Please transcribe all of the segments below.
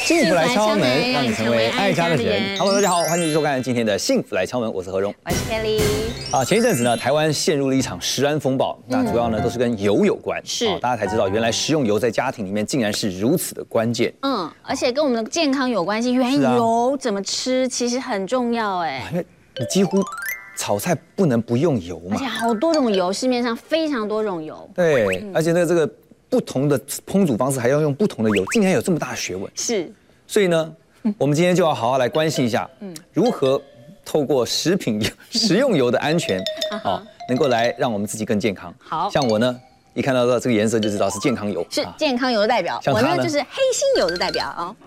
幸福来敲门，让你成为爱家的人。Hello， 大家好，欢迎收看今天的幸福来敲门，我是何荣， 我是 Kelly。 前一阵子呢，台湾陷入了一场食安风暴，那主要呢都是跟油有关。 是， 大家才知道，原来食用油在家庭里面竟然是如此的关键。 而且跟我们的健康有关系，原油怎么吃其实很重要哎。 因为你几乎炒菜不能不用油嘛， 而且好多种油，市面上非常多种油。 对，而且这个不同的烹煮方式还要用不同的油，竟然有这么大的学问。 是， 所以呢，我们今天就要好好来关心一下，如何透过食用油的安全，能够来让我们自己更健康。 好， 像我呢，一看到这个颜色就知道是健康油， 是健康油的代表。我呢就是黑心油的代表啊。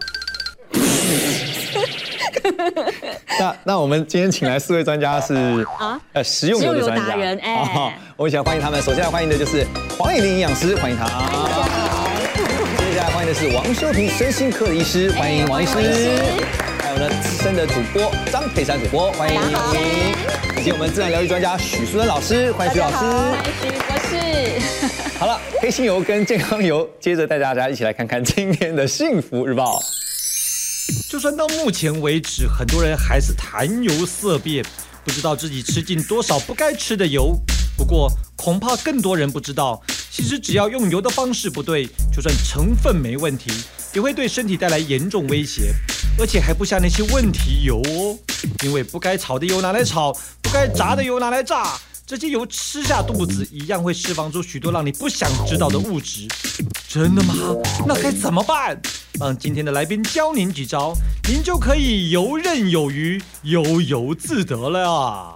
那我们今天请来4位专家是食用油的专家，我们一起来欢迎他们。首先来欢迎的就是黄以玲营养师，欢迎他。接下来欢迎的是王修平身心科的医师，欢迎王医师。还有呢资深的主播张佩珊主播，欢迎。以及我们自然疗愈专家许淑珍老师，欢迎许老师。 欢迎许博士。 好了，黑心油跟健康油，接着带大家一起来看看今天的幸福日报。 就算到目前为止，很多人还是谈油色变，不知道自己吃进多少不该吃的油。不过，恐怕更多人不知道，其实只要用油的方式不对，就算成分没问题，也会对身体带来严重威胁，而且还不像那些问题油哦。因为不该炒的油拿来炒，不该炸的油拿来炸，这些油吃下肚子一样会释放出许多让你不想知道的物质。真的吗？那该怎么办？让今天的来宾教您几招，您就可以游刃有余、悠游自得了啊！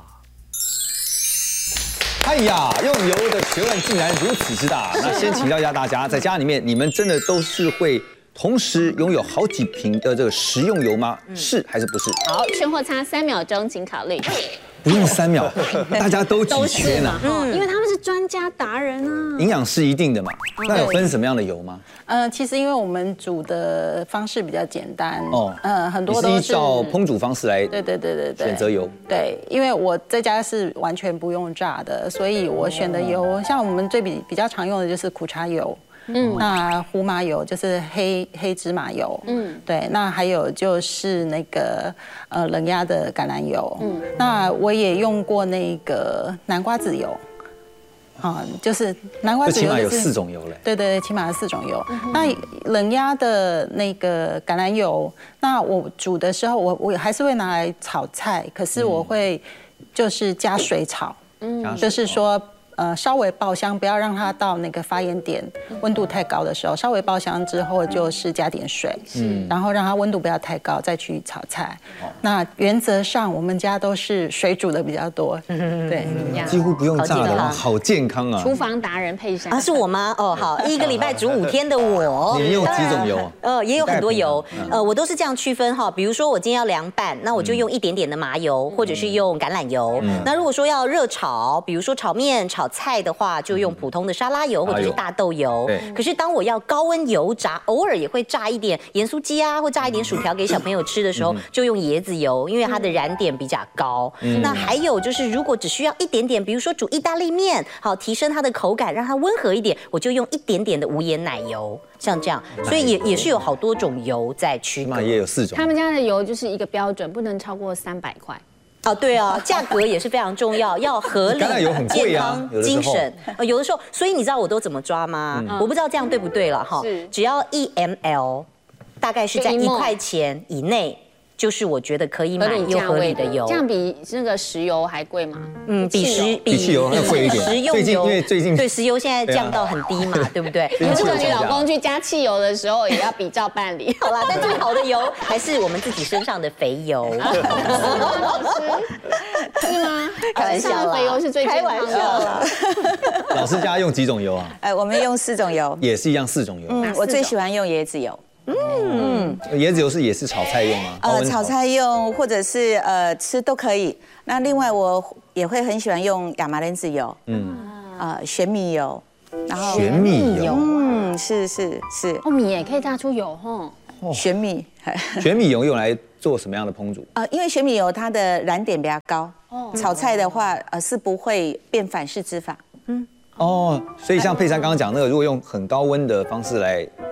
哎呀，用油的学问竟然如此之大。那先请教一下大家，在家里面你们真的都是会同时拥有好几瓶的这个食用油吗？是还是不是？ 好，缺或差3秒钟，请考虑。 不用3秒，大家都几缺呢？ 因为他们是专家达人啊。 营养是一定的嘛？那有分什么样的油吗？ 其实因为我们煮的方式比较简单，很多都是依照烹煮方式来对选择油。 对，因为我在家是完全不用炸的，所以我选的油，像我们比较常用的就是苦茶油。那胡麻油就是黑芝麻油，对，那还有就是那个冷压的橄榄油，那我也用过那个南瓜籽油，就是南瓜籽油， 起码有4种油嘞。 对，起码有4种油。那冷压的那个橄榄油，那我煮的时候，我还是会拿来炒菜，可是我会就是加水炒，就是说。稍微爆香，不要让它到那个发炎点温度太高的时候，稍微爆香之后就是加点水，然后让它温度不要太高，再去炒菜。那原则上我们家都是水煮的比较多，对， 几乎不用炸的，好健康啊！ 厨房达人佩珊是我吗？好，一个礼拜煮5天的我， 你用几种油？ 也有很多油，我都是这样区分哈。比如说我今天要凉拌，那我就用一点点的麻油，或者是用橄榄油。那如果说要热炒，比如说炒面、炒菜的话，就用普通的沙拉油或者是大豆油。可是当我要高温油炸，偶尔也会炸一点盐酥鸡啊，或炸一点薯条给小朋友吃的时候，就用椰子油，因为它的燃点比较高。那还有就是，如果只需要一点点，比如说煮意大利面，好提升它的口感，让它温和一点，我就用一点点的无盐奶油，像这样。所以也是有好多种油在区隔。 那也有4种。 他们家的油就是一个标准，不能超过300块。 对啊，价格也是非常重要，要合理、健康、精神。有的时候，所以你知道我都怎么抓吗？我不知道这样对不对了哈。只要1 ml， 大概是在1块钱以内，就是我觉得可以买又合理的油。 这样比那个石油还贵吗？ 比汽油要贵一点。 食用油， 因为最近对石油现在降到很低嘛，对不对？ 如果你老公去加汽油的时候，也要比照办理。 好啦，但最好的油还是我们自己身上的肥油。 是吗？ 开玩笑啦， 肥油是最健康的。开玩笑啦。 老师家用几种油啊？ 我们用4种油， 也是一样4种油。 我最喜欢用椰子油。 椰子油也是炒菜用吗？ 炒菜用，或者是吃都可以。那另外我也会很喜欢用亚麻仁籽油，玄米油，然后玄米油， 是。 米也可以炸出油吼。 玄米油用来做什么样的烹煮？ 因为玄米油它的燃点比较高，炒菜的话是不会变反式脂肪。 所以像佩珊刚刚讲那个，如果用很高温的方式来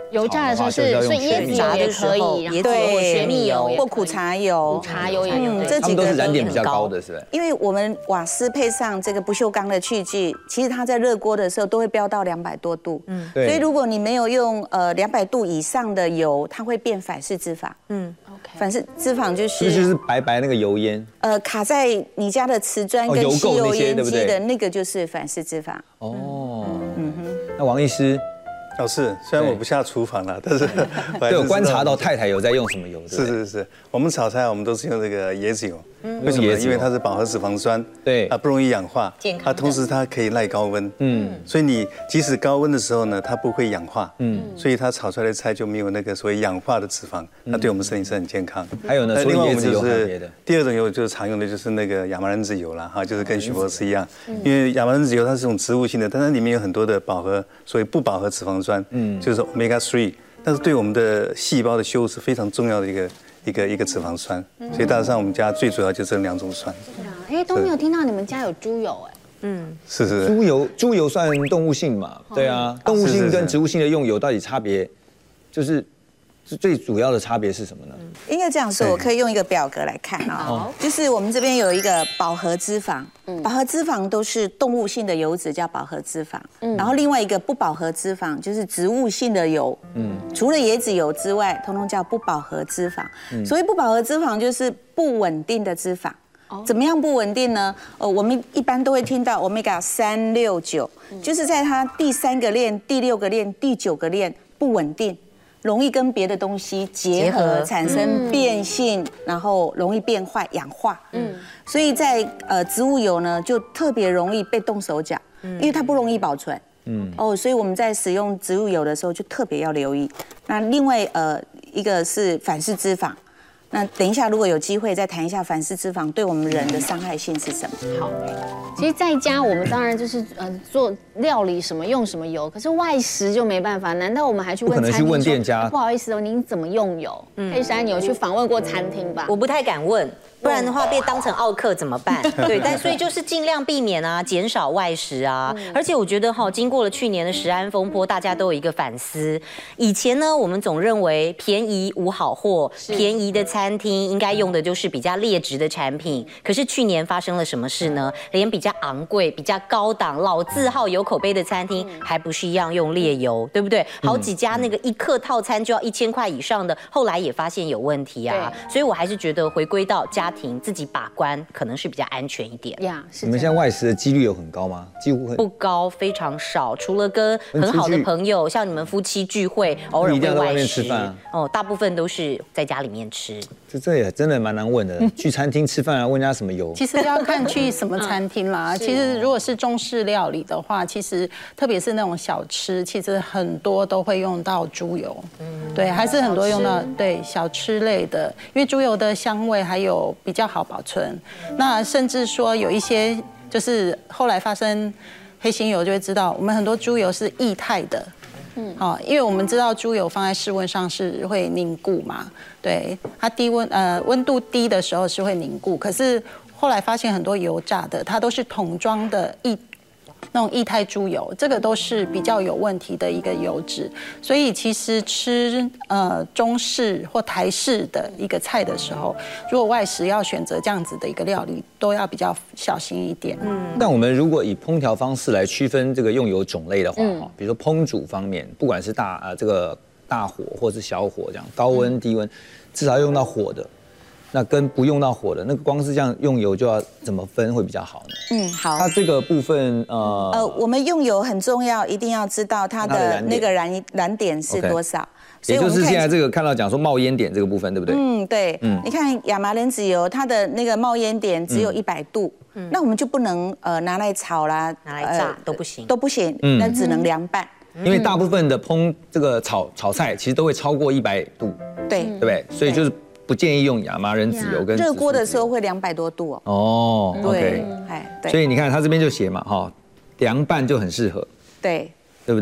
油炸的时候是，所以椰子油也可以， 椰子油或学蜜油或苦茶油， 苦茶油也有， 这几个都是燃点比较高的，是不是？ 因为我们瓦斯配上这个不锈钢的器具，其实它在热锅的时候都会飙到200多度，所以如果你没有用200度以上的油，它会变反式脂肪，反式脂肪就是白白那个油烟， 卡在你家的瓷砖跟吸油烟机的那个就是反式脂肪。 哦，那王医师。 是，虽然我不下厨房了，但是对我观察到太太有在用什么油？ 是，我们炒菜我们都是用这个椰子油，为什么？因为它是饱和脂肪酸， 对， 它不容易氧化，它同时它可以耐高温，所以你即使高温的时候呢，它不会氧化，所以它炒出来的菜就没有那个所谓氧化的脂肪，那对我们身体是很健康。 还有呢， 另外我们就是第二种油就是常用的就是那个亚麻仁籽油啦，哈，就是跟许博士一样，因为亚麻仁籽油它是种植物性的，但它里面有很多的饱和，所谓不饱和脂肪酸，就是 Omega-3，但是对我们的细胞的修是非常重要的一个脂肪酸，所以大致上我们家最主要就这2种酸。 哎，都没有听到你们家有猪油哎。 是。 猪油算动物性嘛？对啊，动物性跟植物性的用油到底差别，就是最主要的差别是什么呢？ 应该这样说，我可以用一个表格来看啊，就是我们这边有一个饱和脂肪，饱和脂肪都是动物性的油脂叫饱和脂肪，然后另外一个不饱和脂肪就是植物性的油，除了椰子油之外，通通叫不饱和脂肪。所以不饱和脂肪就是不稳定的脂肪。怎么样不稳定呢？我们一般都会听到 Omega-3、6、9，就是在它第3个链、第6个链、第9个链不稳定。容易跟别的东西结合，产生变性，然后容易变坏、氧化。所以在植物油呢，就特别容易被动手脚，因为它不容易保存。所以我们在使用植物油的时候就特别要留意。那另外一个是反式脂肪。那等一下，如果有机会再谈一下反式脂肪对我们人的伤害性是什么？ 好，其实在家我们当然就是做料理什么用什么油，可是外食就没办法。难道我们还去问餐厅说？不可能去问店家。不好意思哦，您怎么用油？佩珊，你有去访问过餐厅吧？ 我不太敢问。不然的话被当成奥客怎么办？对，但所以就是尽量避免啊，减少外食啊。而且我觉得哈，经过了去年的食安风波，大家都有一个反思。以前呢，我们总认为便宜无好货，便宜的餐厅应该用的就是比较劣质的产品。可是去年发生了什么事呢？连比较昂贵、比较高档、老字号、有口碑的餐厅，还不是一样用劣油，对不对？好几家那个1客套餐就要1000块以上的，后来也发现有问题啊。所以我还是觉得回归到家庭自己把关可能是比较安全一点呀。 你们现在外食的几率有很高吗？几乎不高，非常少。除了跟很好的朋友，像你们夫妻聚会，偶尔会外食，大部分都是在家里面吃。 这也真的蛮难问的。去餐厅吃饭啊，问人家什么油？ 其实要看去什么餐厅啦。其实如果是中式料理的话，其实特别是那种小吃，其实很多都会用到猪油。对，还是很多用到小吃类的，因为猪油的香味还有比较好保存。那甚至说有一些就是后来发生黑心油，就会知道我们很多猪油是液态的。因为我们知道猪油放在室温上是会凝固嘛，对，它温度低的时候是会凝固，可是后来发现很多油炸的，它都是桶装的那种液态猪油，这个都是比较有问题的一个油脂，所以其实吃中式或台式的一个菜的时候，如果外食要选择这样子的一个料理，都要比较小心一点。 但我们如果以烹调方式来区分这个用油种类的话，比如说烹煮方面，不管是这个大火或是小火这样，高温低温，至少要用到火的。那跟不用到火的那个，光是这样用油就要怎么分会比较好呢？ 好。 它这个部分我们用油很重要，一定要知道它的那个燃点是多少。 也就是现在这个看到讲说冒烟点这个部分，对不对？ 对。你看亚麻仁籽油，它的那个冒烟点只有100度，那我们就不能拿来炒啦， 拿来炸都不行， 都不行，那只能凉拌。 因为大部分的这个炒菜其实都会超过100度， 对不对？所以就是不建议用亚麻仁籽油跟热锅的时候会200多度哦。 对， 所以你看它这边就写嘛，凉拌就很适合， 对不对？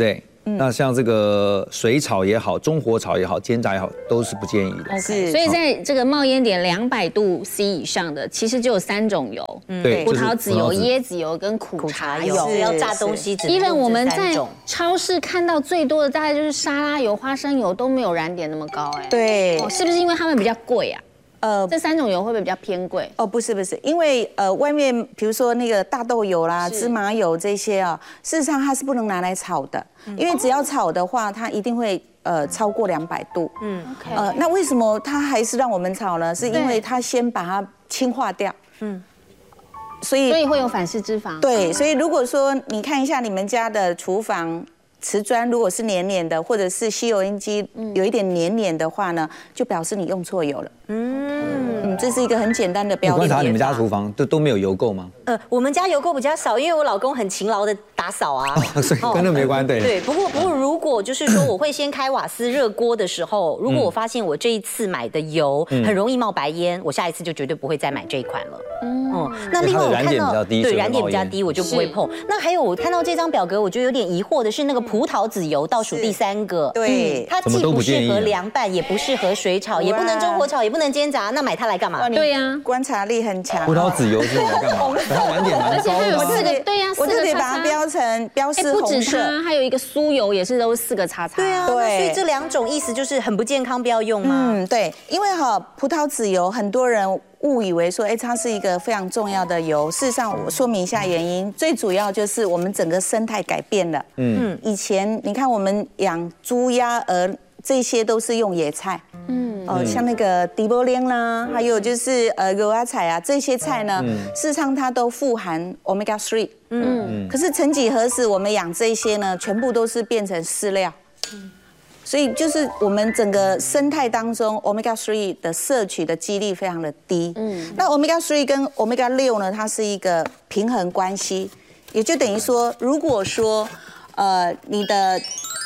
那像这个水炒也好，中火炒也好，煎炸也好，都是不建议的。 是，所以在这个冒烟点200度 C 以上的，其实就有3种油， 对， 葡萄籽油、椰子油跟苦茶油。 是要炸东西，只 even我们在超市看到最多的大概就是沙拉油、花生油都没有燃点那么高，哎， 对， 是不是因为它们比较贵啊？这3种油会不会比较偏贵？ 哦，不是，因为外面比如说那个大豆油啦、芝麻油这些啊，事实上它是不能拿来炒的，因为只要炒的话，它一定会超过200度。OK。那为什么它还是让我们炒呢？是因为它先把它氢化掉。所以会有反式脂肪。 对，所以如果说你看一下你们家的厨房。瓷砖如果是黏黏的，或者是吸油烟机有一点黏黏的话呢，就表示你用错油了。这是一个很简单的标准。 观察你们家厨房都没有油垢吗？ 我们家油垢比较少，因为我老公很勤劳的打扫啊， 所以跟那没关系。 对，不过如果就是说我会先开瓦斯热锅的时候，如果我发现我这一次买的油很容易冒白烟，我下一次就绝对不会再买这一款了。那另外我看到对燃点比较低，我就不会碰。那还有我看到这张表格，我觉得有点疑惑的是那个葡萄籽油倒数第3个， 对， 它既不适合凉拌，也不适合水炒，也不能中火炒，也不能煎炸，那买它来干嘛？ 对呀， 观察力很强。 葡萄籽油是来干嘛？它燃点蛮高的。 有4个，对呀， 我特别把它标示红色。 不止它，还有一个酥油也是都4个叉叉。 对啊，所以这2种意思就是很不健康，不要用吗？ 对，因为葡萄籽油很多人误以为说，它是一个非常重要的油。事实上，我说明一下原因，最主要就是我们整个生态改变了。以前你看我们养猪、鸭、鹅，这些都是用野菜。像那个地波莲啦，还有就是油芽菜啊，这些菜呢，事实上它都富含 omega 3。可是曾几何时，我们养这些呢，全部都是变成饲料。所以就是我们整个生态当中 omega 3的摄取的几率非常的低。那 omega 3跟 omega 6呢，它是一个平衡关系，也就等于说，如果说你的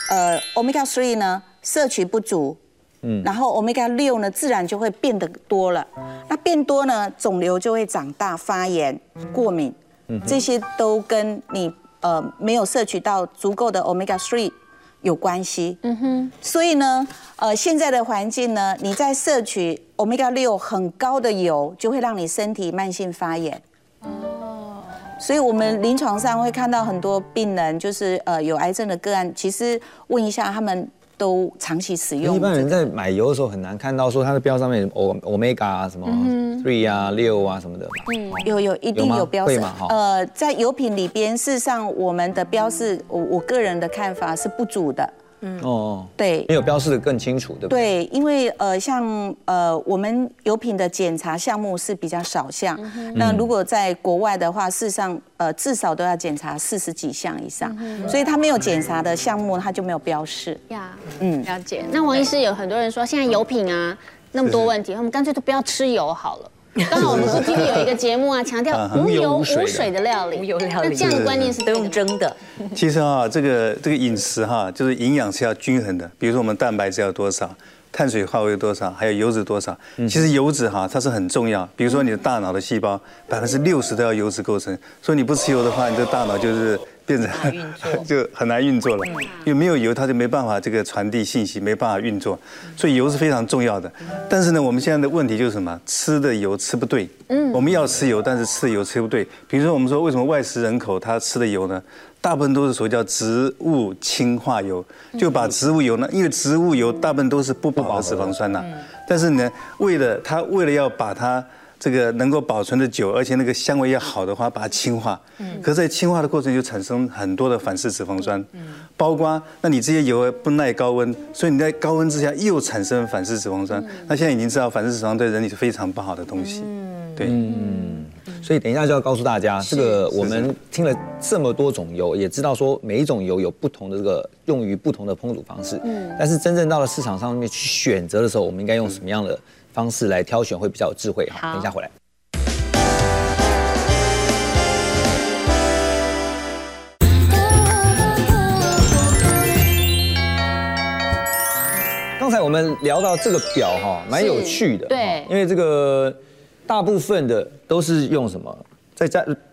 omega 3呢摄取不足，然后 omega 6呢自然就会变得多了。那变多呢，肿瘤就会长大、发炎、过敏，这些都跟你没有摄取到足够的 omega 3。有关系，所以呢，现在的环境呢，你在摄取 omega 6很高的油，就会让你身体慢性发炎。所以我们临床上会看到很多病人，就是有癌症的个案，其实问一下他们都长期使用。 一般人在买油的时候很难看到说它的标上面omega 啊什么3啊6啊什么的。 有一定有标示。在油品里边，事实上我们的标示，我个人的看法是不足的。对， 没有标示的更清楚，对不对？ 对，因为像我们油品的检查项目是比较少项，那如果在国外的话，事实上至少都要检查40几项以上，所以他没有检查的项目，他就没有标示。 了解。那王医师，有很多人说现在油品啊那么多问题，我们干脆都不要吃油好了。刚好我们不今天有一个节目啊，强调无油无水的料理。那这样的观念是都用蒸的。 其实这个饮食就是营养是要均衡的。比如说我们蛋白质要多少，碳水化合物多少，还有油脂多少。其实油脂它是很重要。比如说你的大脑的细胞60%都要油脂构成，所以你不吃油的话，你的大脑就是变成就很难运作了。因为没有油，它就没办法这个传递信息，没办法运作。所以油是非常重要的。但是呢，我们现在的问题就是什么？吃的油吃不对。我们要吃油，但是吃的油吃不对。比如说我们说为什么外食人口他吃的油呢？大部分都是所谓叫植物氢化油，就把植物油呢，因为植物油大部分都是不饱和脂肪酸呐。但是呢，为了要把它这个能够保存的久，而且那个香味要好的话，把它氢化。可是在氢化的过程就产生很多的反式脂肪酸，包括那你这些油不耐高温，所以你在高温之下又产生反式脂肪酸。那现在已经知道反式脂肪对人体是非常不好的东西。对。 所以等一下就要告诉大家，这个我们听了这么多种油，也知道说每一种油有不同的这个用于不同的烹煮方式。但是真正到了市场上面去选择的时候，我们应该用什么样的方式来挑选会比较有智慧？好，等一下回来。刚才我们聊到这个表蛮有趣的， 对， 因为这个大部分的都是用什么？在家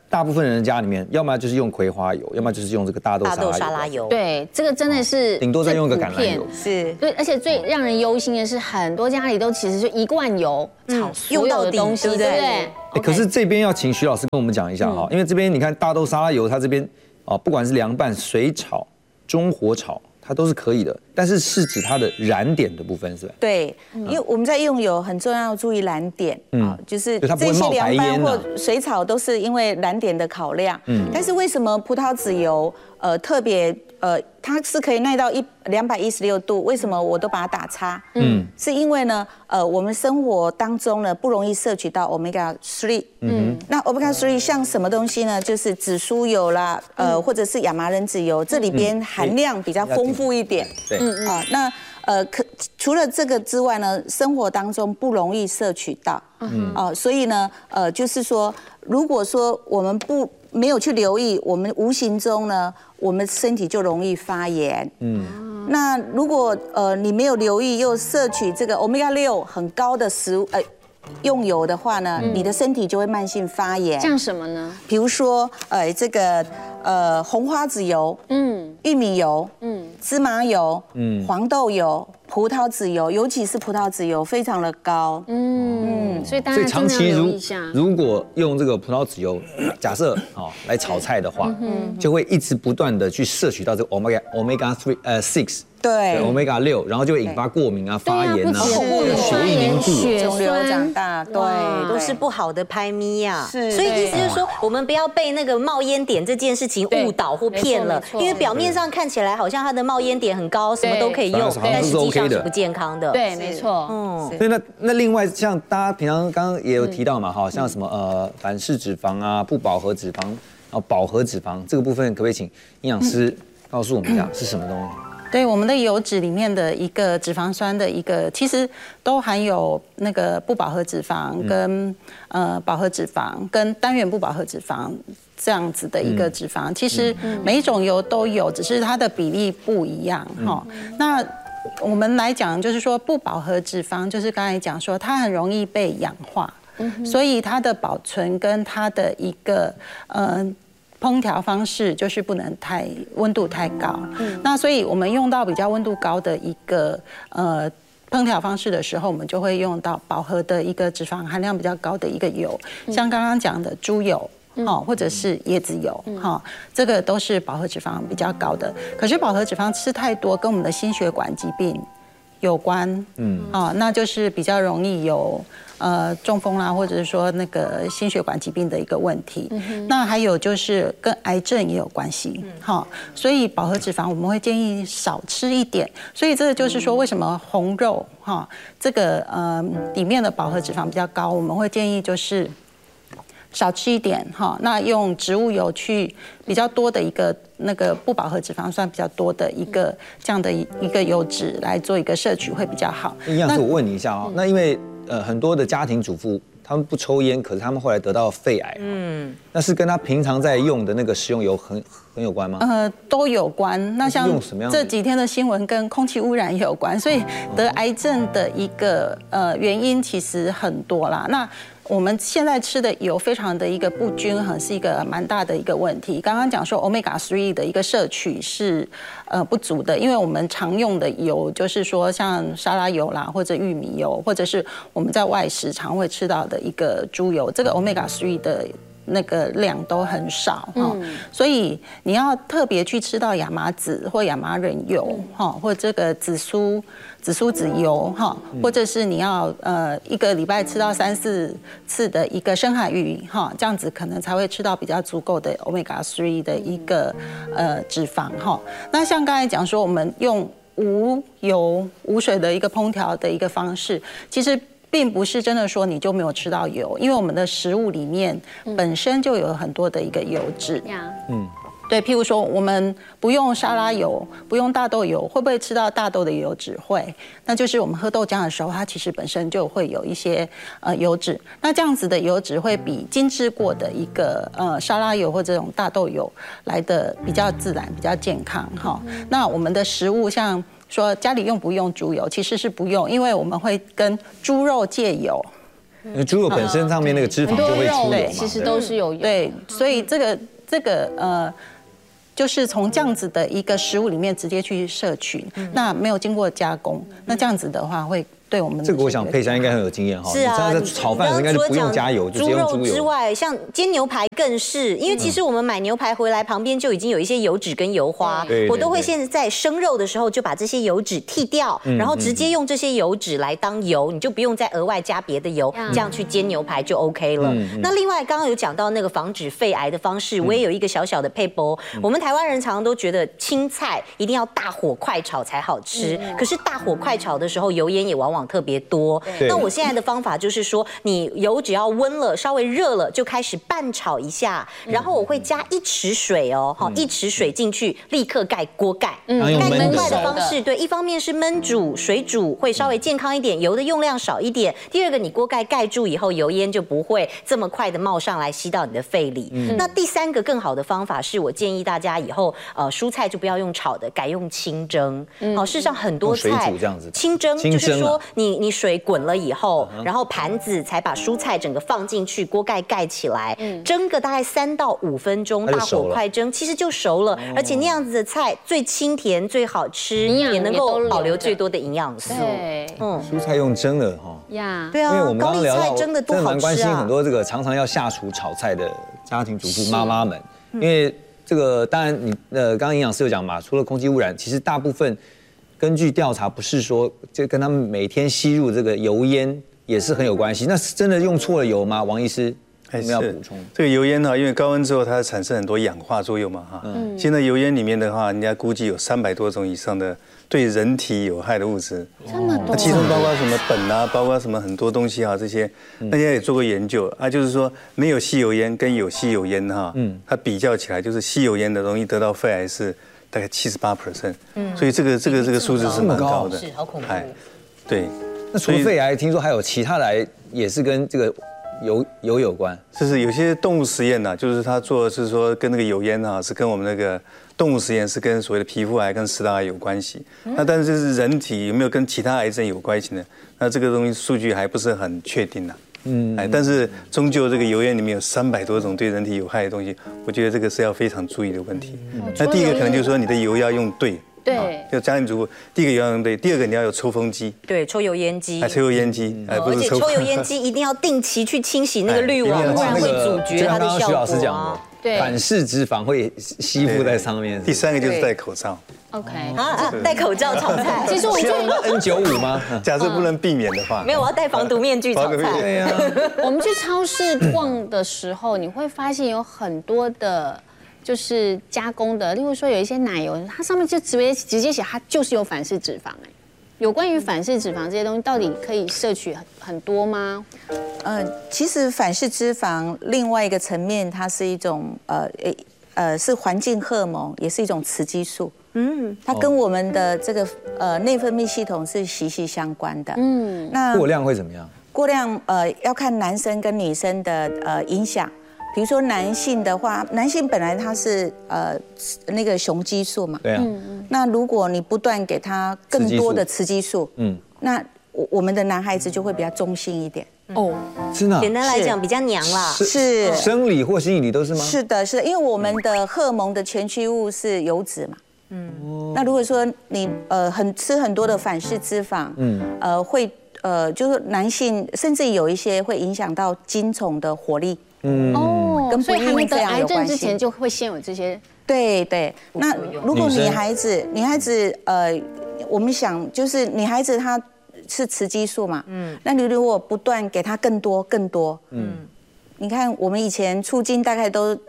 大部分人家里面，要么就是用葵花油，要么就是用这个大豆沙拉油。 对，这个真的是顶多再用一个橄榄油。 是， 对，而且最让人忧心的是，很多家里都其实就一罐油炒所有的东西，对不对？ 可是这边要请徐老师跟我们讲一下哈，因为这边你看大豆沙拉油，它这边不管是凉拌、水炒、中火炒。它都是可以的，但是是指它的燃点的部分是吧？ 对，因为我们在用油很重要，注意燃点就是这些凉拌或水炒都是因为燃点的考量。但是为什么葡萄籽油特别它是可以耐到216度？为什么我都把它打叉？是因为呢我们生活当中呢不容易摄取到 omega 3。那 omega 3像什么东西呢？就是紫苏油啦，或者是亚麻仁籽油，这里边含量比较丰富一点。 对， 那除了这个之外呢，生活当中不容易摄取到。所以呢就是说，如果说我们没有去留意，我们无形中呢，我们身体就容易发炎。那如果你没有留意，又摄取这个 omega 6很高的食物，用油的话呢，你的身体就会慢性发炎。 像什么呢？ 比如说这个红花籽油，玉米油，芝麻油，黄豆油。葡萄籽油，尤其是葡萄籽油，非常的高。 所以大家长期留意一下。 如果用这个葡萄籽油，假设来炒菜的话，就会一直不断的去摄取到这个 omega 6。 对 omega 6，然后就会引发过敏啊、发炎啊、血液凝固、 肿瘤长大，对， 都是不好的拍咪呀。 是， 所以意思就是说，我们不要被那个冒烟点这件事情误导或骗了，因为表面上看起来好像它的冒烟点很高，什么都可以用，但实际上是不健康的。 对，没错。 所以那另外像大家平常刚刚也有提到嘛，像什么反式脂肪啊、不饱和脂肪，然后饱和脂肪这个部分，可不可以请营养师告诉我们一下是什么东西？ 对，我们的油脂里面的一个脂肪酸的一个，其实都含有那个不饱和脂肪跟饱和脂肪跟单元不饱和脂肪这样子的一个脂肪。其实每一种油都有，只是它的比例不一样哈。那我们来讲，就是说不饱和脂肪，就是刚才讲说它很容易被氧化，所以它的保存跟它的一个烹调方式就是不能温度太高，那所以我们用到比较温度高的一个烹调方式的时候，我们就会用到饱和的一个脂肪含量比较高的一个油，像刚刚讲的猪油。或者是椰子油，这个都是饱和脂肪比较高的。可是饱和脂肪吃太多，跟我们的心血管疾病有关，那就是比较容易有中风啦，或者是说那个心血管疾病的一个问题。那还有就是跟癌症也有关系，所以饱和脂肪我们会建议少吃一点。所以这个就是说，为什么红肉这个里面的饱和脂肪比较高，我们会建议就是少吃一点那用植物油去比较多的一个那个不饱和脂肪酸比较多的一个这样的一个油脂来做一个摄取会比较好。 营养师，我问你一下那因为很多的家庭主妇他们不抽烟，可是他们后来得到肺癌，那是跟他平常在用的那个食用油很有关吗？ 都有关。那像这几天的新闻跟空气污染也有关，所以得癌症的一个原因其实很多啦。那我们现在吃的油非常的一个不均衡，是一个蛮大的一个问题。刚刚讲说 omega 3的一个摄取是不足的，因为我们常用的油就是说像沙拉油啦，或者玉米油，或者是我们在外食常会吃到的一个猪油，这个 omega 3的那个量都很少所以你要特别去吃到亚麻籽或亚麻仁油或这个紫苏籽油或者是你要一个礼拜吃到3-4次的一个深海鱼这样子可能才会吃到比较足够的 omega 3的一个脂肪那像刚才讲说我们用无油无水的一个烹调的一个方式，其实并不是真的说你就没有吃到油，因为我们的食物里面本身就有很多的一个油脂。对，譬如说我们不用沙拉油，不用大豆油，会不会吃到大豆的油脂？会，那就是我们喝豆浆的时候，它其实本身就会有一些油脂。那这样子的油脂会比精制过的一个沙拉油或这种大豆油来的比较自然、比较健康那我们的食物像说家里用不用猪油，其实是不用，因为我们会跟猪肉借油。 猪肉本身上面那个脂肪就会出油嘛， 其实都是有油。 对，所以这个就是从这样子的一个食物里面直接去摄取，那没有经过加工，那这样子的话会对我们这个我想佩珊应该很有经验哈。 是啊， 在炒饭应该就不用加油，就直接用猪油。 猪肉之外，像煎牛排更是，因为其实我们买牛排回来旁边就已经有一些油脂跟油花，我都会现在在生肉的时候就把这些油脂剔掉，然后直接用这些油脂来当油，你就不用再额外加别的油，这样去煎牛排就 OK 了。那另外刚刚有讲到那个防止肺癌的方式，我也有一个小小的撇步。我们台湾人常常都觉得青菜一定要大火快炒才好吃，可是大火快炒的时候油烟也往往特别多。那我现在的方法就是说，你油只要温了，稍微热了，就开始拌炒一下，然后我会加1匙水哦，1匙水进去，立刻盖锅盖。盖锅盖的方式，对，一方面是焖煮、水煮会稍微健康一点，油的用量少一点。第二个，你锅盖盖住以后，油烟就不会这么快的冒上来，吸到你的肺里。那第三个更好的方法是我建议大家以后蔬菜就不要用炒的，改用清蒸。事实上很多菜清蒸就是说你水滚了以后，然后盘子才把蔬菜整个放进去，锅盖盖起来，蒸个大概3到5分钟，大火快蒸，其实就熟了。而且那样子的菜最清甜、最好吃，也能够保留最多的营养素。 蔬菜用蒸的哈， 对啊， 因为我们刚刚聊到， 真的蛮关心很多这个常常要下厨炒菜的家庭主妇妈妈们，因为这个当然你刚刚营养师有讲嘛，除了空气污染，其实大部分根据调查不是说就跟他们每天吸入这个油烟也是很有关系。那是真的用错了油吗？王医师有没有要补充？ 这个油烟哈，因为高温之后它产生很多氧化作用嘛哈。现在油烟里面的话，人家估计有300多种以上的对人体有害的物质。 这么多？ 那其中包括什么苯啊，包括什么很多东西啊，这些大家也做过研究啊，就是说没有吸油烟跟有吸油烟哈，它比较起来就是吸油烟的容易得到肺癌是大概78%，所以这个数字是蛮高的， 是好恐怖。 对， 那除了肺癌，听说还有其他的癌也是跟这个油有关。 就是有些动物实验呢，就是他做是说跟那个油烟啊，是跟我们那个动物实验是跟所谓的皮肤癌跟食道癌有关系。那但是就是人体有没有跟其他癌症有关系呢？那这个东西数据还不是很确定呢。但是终究这个油烟里面有300多种对人体有害的东西，我觉得这个是要非常注意的问题。那第一个可能就是说你的油要用对。 对， 就家庭主妇，第一个要用对，第二个你要有抽风机， 对，抽油烟机， 抽油烟机， 而且抽油烟机一定要定期去清洗那个滤网，不然会阻绝它的效果。 徐老师讲的，对，反式脂肪会吸附在上面。 第三个就是戴口罩。 OK， 戴口罩炒菜。 其实我需要N95吗？ 假设不能避免的话， 没有，我要戴防毒面具炒菜。 对呀， 我们去超市逛的时候，你会发现有很多的。就是加工的，例如说有一些奶油，它上面就直接写它就是有反式脂肪。有关于反式脂肪这些东西，到底可以摄取很多吗？ 其实反式脂肪另外一个层面，它是一种是环境荷尔蒙，也是一种雌激素。它跟我们的这个内分泌系统是息息相关的。 那过量会怎么样？ 过量要看男生跟女生的影响。比如说男性的话，男性本来他是那个雄激素嘛， 对啊。 那如果你不断给他更多的雌激素，那我们的男孩子就会比较中性一点。 真的。 简单来讲，比较娘啦。 是生理或心理都是吗？ 是的，是的，因为我们的荷尔蒙的前驱物是油脂嘛。那如果说你吃很多的反式脂肪，会就是男性甚至有一些会影响到精虫的活力。跟所以还没得癌症之前就会先有这些。 对，那如果女孩子，我们想就是女孩子她是雌激素嘛，那你如果不断给她更多，你看我们以前初经大概都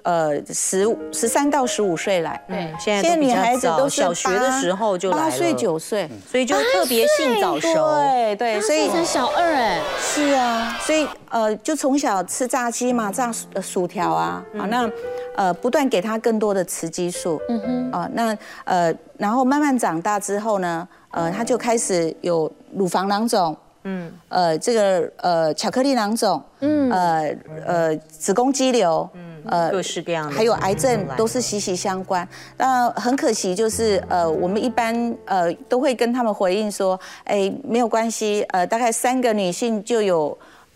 13到15岁来， 对，现在女孩子都是小学的时候就来了，8 岁9岁， 所以就特别性早熟， 对，所以才小2 是啊，所以就从小吃炸鸡嘛，炸薯条啊，那不断给他更多的雌激素，然后慢慢长大之后呢，他就开始有乳房囊肿。这个巧克力囊肿，子宫肌瘤， 各式各样的， 还有癌症都是息息相关。那很可惜，就是我们一般都会跟他们回应说，没有关系，大概3个女性就有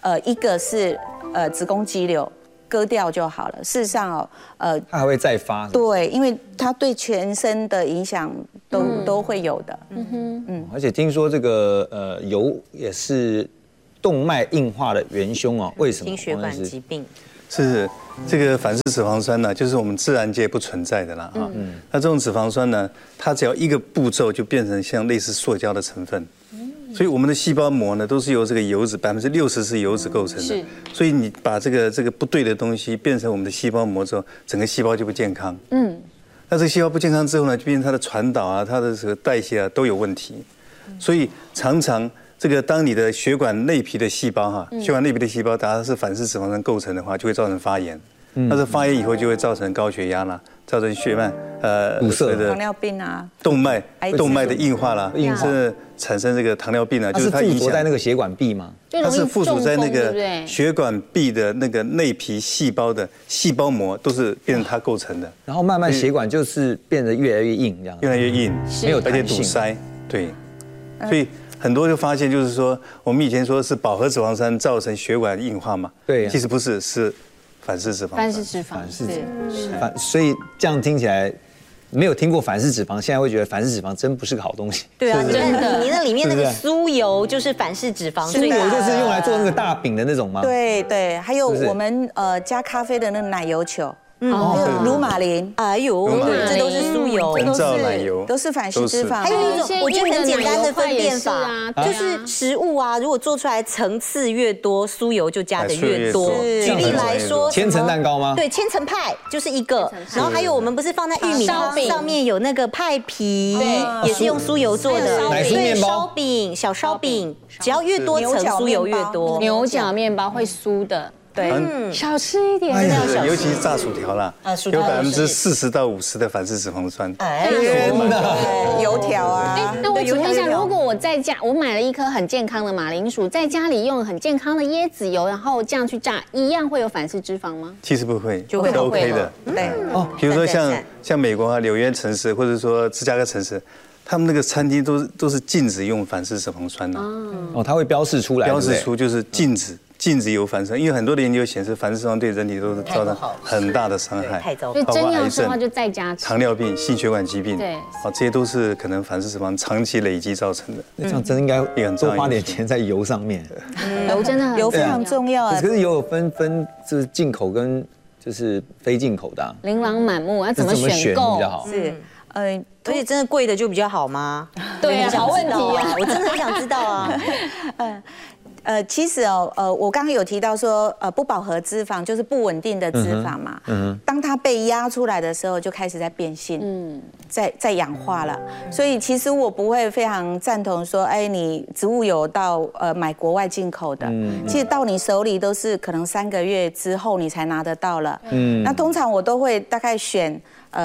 一个是子宫肌瘤割掉就好了。事实上它还会再发。 对，因为它对全身的影响都会有的。 而且听说这个油也是动脉硬化的元凶哦，为什么？ 心血管疾病。 是这个反式脂肪酸呢，就是我们自然界不存在的啦哈。那这种脂肪酸呢，它只要一个步骤就变成像类似塑胶的成分。所以我们的细胞膜呢，都是由这个油脂60%是油脂构成的。所以你把这个不对的东西变成我们的细胞膜之后，整个细胞就不健康。那这个细胞不健康之后呢，就变成它的传导啊，它的这个代谢啊都有问题。所以常常这个当你的血管内皮的细胞血管内皮的细胞它是反式脂肪酸构成的话，就会造成发炎。那这发炎以后就会造成高血压啦，造成血脉堵塞糖尿病啊， 动脉的硬化啦，甚至产生这个糖尿病啊， 就是它附着在那个血管壁吗？ 它是附属在那个血管壁的那个内皮细胞的细胞膜，都是变成它构成的。 然后慢慢血管就是变得越来越硬，这样越来越硬， 没有而且堵塞。对，所以很多就发现就是说，我们以前说是饱和脂肪酸造成血管硬化嘛， 对， 其实不是，是反式脂肪。 反式脂肪， 所以这样听起来。没有听过反式脂肪，现在会觉得反式脂肪真不是个好东西。 对啊，真的，你那里面那个酥油就是反式脂肪， 酥油就是用来做那个大饼的那种吗？ 对，还有我们加咖啡的那个奶油球。乳马林， 哎呦，这都是酥油， 人造奶油， 都是反式脂肪。 还有一种，我觉得很简单的分辨法，就是食物啊，如果做出来层次越多，酥油就加的越多。举例来说， 千层蛋糕吗？ 对，千层派就是一个。然后还有我们不是放在玉米汤上面有那个派皮，也是用酥油做的。 奶酥面包、 烧饼、小烧饼，只要越多层酥油越多。 牛角面包会酥的。 对， 少吃一点， 尤其是炸薯条啦，有40%到50%的反式脂肪酸。 真的， 油条啊。 那我请问一下，如果我在家我买了一颗很健康的马铃薯，在家里用很健康的椰子油，然后这样去炸，一样会有反式脂肪吗？ 其实不会， 就会 OK 的。 对， 比如说像美国啊、纽约城市，或者说芝加哥城市。他们那个餐厅都是禁止用反式脂肪酸的。 它会标示出来， 标示出就是禁止有反式，因为很多的研究显示，反式脂肪酸对人体都是造成很大的伤害， 太糟糕。所以真要吃的话，就在家吃。 糖尿病、心血管疾病， 对， 这些都是可能反式脂肪长期累积造成的。 那这样真应该多花点钱在油上面。 油真的油非常重要啊。 可是油有分就是进口跟就是非进口的， 琳琅满目，要怎么选购比较好？ 是， 而且真的贵的就比较好吗？ 对啊，好问题啊， 我真的很想知道啊。 其实我刚刚有提到说，不饱和脂肪就是不稳定的脂肪嘛。当它被压出来的时候，就开始在变性，在氧化了。所以其实我不会非常赞同说，你植物油到买国外进口的，其实到你手里都是可能3个月之后你才拿得到了。那通常我都会大概选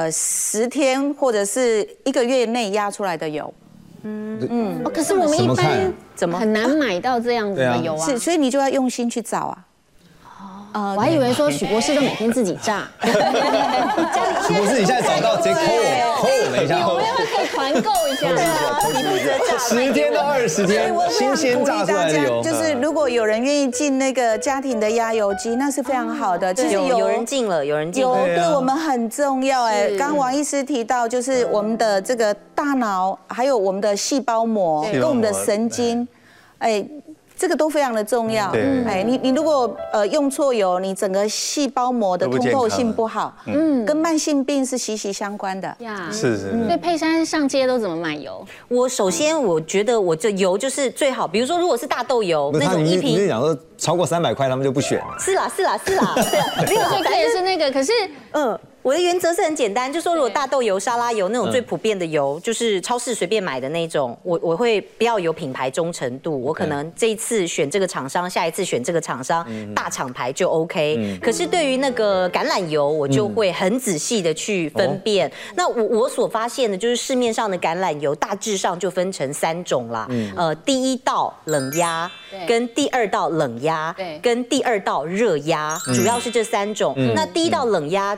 10天或者是1个月内压出来的油。 可是我们一般很难买到这样子的油啊， 是，所以你就要用心去找啊。 我还以为说许博士都每天自己炸， 许博士你现在找到直接扣我们一下， 我们可以团购一下， 你负责炸 10天到20天，新鲜炸出来的油。 就是如果有人愿意进那个家庭的压油机，那是非常好的。 其实有人进了，有人进了， 油对我们很重要。刚刚王医师提到，就是我们的这个大脑，还有我们的细胞膜跟我们的神经，这个都非常的重要。你如果用错油，你整个细胞膜的通透性不好，跟慢性病是息息相关的。 是。 所以佩珊上街都怎么买油？ 首先我觉得我这油就是最好，比如说如果是大豆油那种1瓶， 你讲说超过300块他们就不选了。 是啦， 没有最贵的是那个，可是我的原则是很简单，就说如果大豆油、沙拉油那种最普遍的油，就是超市随便买的那种，我会不要有品牌忠诚度，我可能这一次选这个厂商，下一次选这个厂商，大厂牌就 OK。可是对于那个橄榄油，我就会很仔细的去分辨。那我所发现的就是市面上的橄榄油大致上就分成3种啦，第1道冷压，跟第2道冷压，跟第2道热压，主要是这3种。那第1道冷压就是比较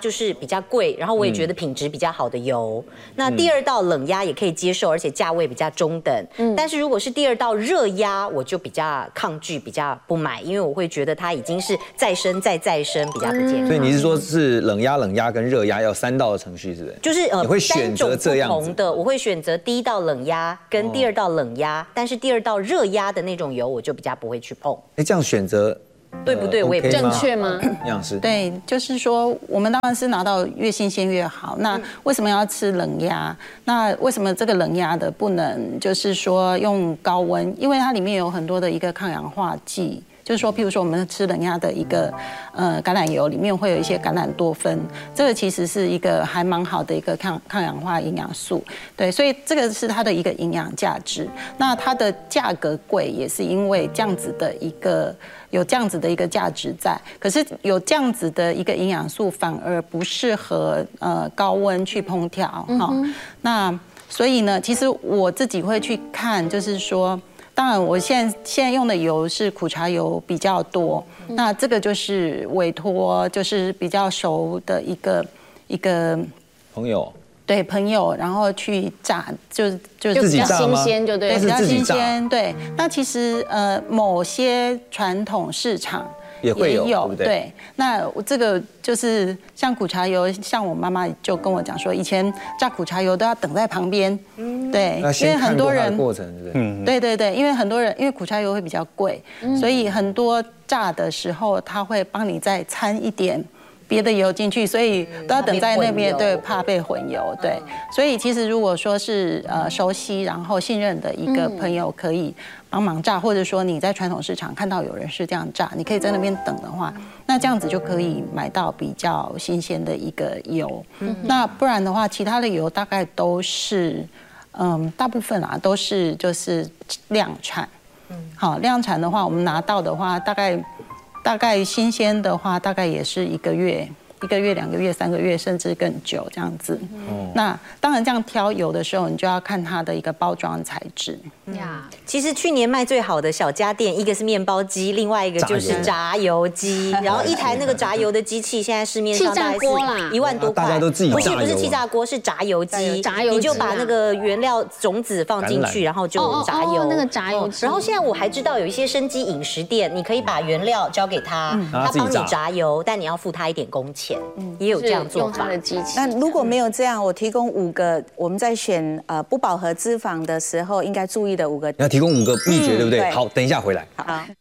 较贵，然后我也觉得品质比较好的油。那第二道冷压也可以接受，而且价位比较中等。但是如果是第二道热压，我就比较抗拒，比较不买，因为我会觉得它已经是再生再生，比较不健康。 所以你是说是冷压跟热压要3道的程序，是不是？ 就是你会选择这样子的，我会选择第一道冷压跟第二道冷压，但是第二道热压的那种油我就比较不会去碰。 这样选择对不对？我也不正确吗？ 营养师对，就是说我们当然是拿到越新鲜越好。那为什么要吃冷压？那为什么这个冷压的不能就是说用高温？因为它里面有很多的一个抗氧化剂。就是说，譬如说我们吃冷压的一个橄榄油里面会有一些橄榄多酚，这个其实是一个还蛮好的一个抗氧化营养素，对，所以这个是它的一个营养价值。那它的价格贵也是因为这样子的一个有这样子的一个价值在，可是有这样子的一个营养素反而不适合高温去烹调哈。那所以呢，其实我自己会去看，就是说。当然，我现在用的油是苦茶油比较多，那这个就是委托就是比较熟的一个朋友， 对朋友，然后去榨，就自己榨吗？ 新鲜就对， 比较新鲜。对，那其实某些传统市场。 也会有， 对。那这个就是像苦茶油，像我妈妈就跟我讲说，以前榨苦茶油都要等在旁边，对，因为很多人过程， 对，因为很多人因为苦茶油会比较贵，所以很多榨的时候他会帮你再掺一点别的油进去，所以都要等在那边，对，怕被混油，对。所以其实如果说是熟悉然后信任的一个朋友可以帮忙榨，或者说你在传统市场看到有人是这样榨，你可以在那边等的话，那这样子就可以买到比较新鲜的一个油。那不然的话，其他的油大概都是，大部分啊都是就是量产。好，量产的话，我们拿到的话，大概新鲜的话，大概也是1个月、2个月、3个月，甚至更久这样子。那当然，这样挑油的时候，你就要看它的一个包装材质。 其实去年卖最好的小家电，一个是面包机，另外一个就是炸油机。然后一台那个炸油的机器，现在市面上大概是1万多块。 大家都自己炸油， 不是气炸锅，是炸油机。你就把那个原料种子放进去，然后就炸油。 那个炸油机。 然后现在我还知道有一些生机饮食店，你可以把原料交给他，他帮你炸油，但你要付他一点工钱。也有这样做法。 那如果没有这样，我提供5个我们在选不饱和脂肪的时候应该注意的5个。 要提供5个秘诀，对不对？好，等一下回来。 好。